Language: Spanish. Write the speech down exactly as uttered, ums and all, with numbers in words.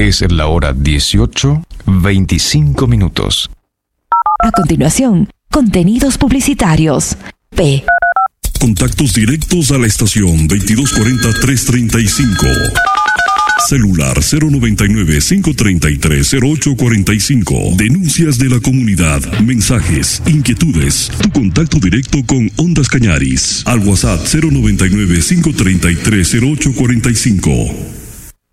Es la hora dieciocho, veinticinco minutos. A continuación, contenidos publicitarios. P. Contactos directos a la estación veintidós cuarenta, trescientos treinta y cinco. Celular cero noventa y nueve, cinco treinta y tres, cero ocho cuarenta y cinco. Denuncias de la comunidad, mensajes, inquietudes. Tu contacto directo con Ondas Cañaris. Al WhatsApp cero noventa y nueve, cinco treinta y tres, cero ocho cuarenta y cinco.